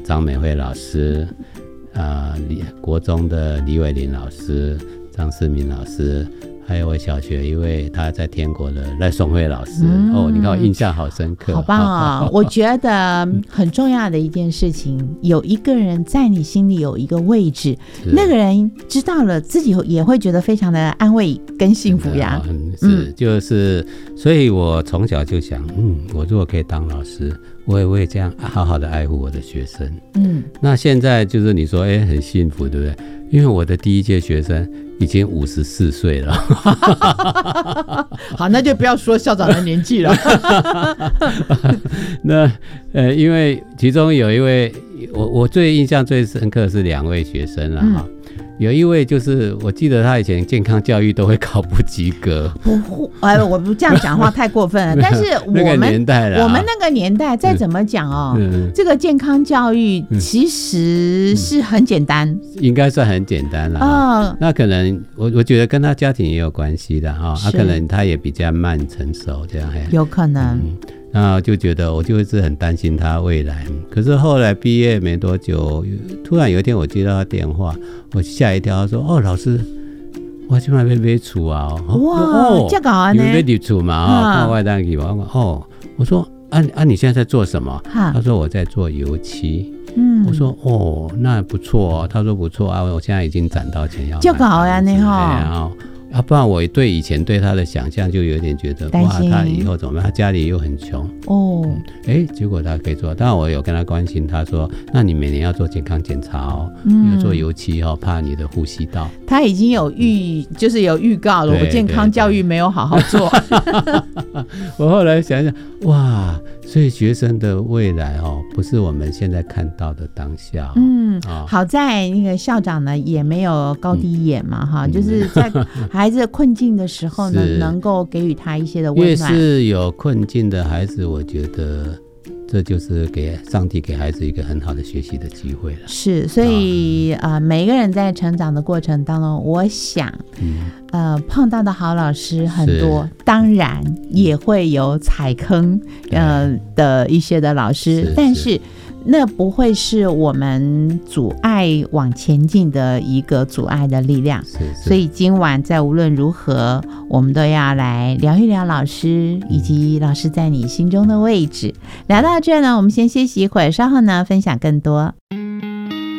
张美惠老师，国中的李伟林老师、张世民老师，还有我小学一位他在天国的赖颂慧老师。你看我印象好深刻， 好棒啊！我觉得很重要的一件事情，有一个人在你心里有一个位置，那个人知道了，自己也会觉得非常的安慰跟幸福呀。 就是所以我从小就想，我如果可以当老师，我也会这样好好的爱护我的学生。那现在就是你说很幸福，对不对？因为我的第一届学生已经54岁了。 好，那就不要说校长的年纪了。 那因为其中有一位我最印象最深刻的是2位学生了哈。有一位就是我记得他以前健康教育都会考不及格。 我不这样讲话太过分了。但是我们那个年代再怎么讲这个健康教育其实是很简单， 应该算很简单了。那可能我觉得跟他家庭也有关系的哈。可能他也比较慢成熟这样。 有可能。 那就觉得我就一直很担心他未来。可是后来毕业没多久，突然有一天我接到他电话，我吓一跳，他说老师，我现在要买厝啊。 哇，这样搞呢？ 你们买厝嘛？看外单去嘛。我说你现在在做什么？他说我在做油漆。我说那不错。他说不错啊，我现在已经攒到钱要买。 这样搞呀你哈。 不然我以前对他的想象就有点觉得哇，他以后怎么办？他家里又很穷结果他可以做。当然我有跟他关心，他说那你每年要做健康检查要做油漆怕你的呼吸道。 他已经有预告了，我健康教育没有好好做。 我后来想想，哇，所以学生的未来不是我们现在看到的当下。 好在那个校长呢也没有高低眼嘛就是在孩子困境的时候呢能够给予他一些的温暖。 越是有困境的孩子，我觉得这就是给上帝给孩子一个很好的学习的机会了。 是，所以每一个人在成长的过程当中，我想碰到的好老师很多，当然也会有踩坑的一些的老师，但是那不会是我们阻碍往前进的一个阻碍的力量。所以今晚在无论如何，我们都要来聊一聊老师以及老师在你心中的位置。聊到这呢，我们先休息一会儿，稍后呢分享更多。